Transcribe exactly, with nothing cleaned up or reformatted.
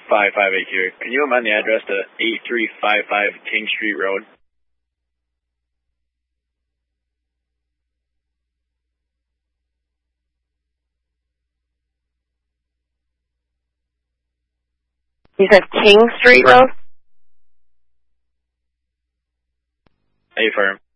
five five eight here. Can you amend the address to eight three five five King Street Road? You said King Street Road? A firm.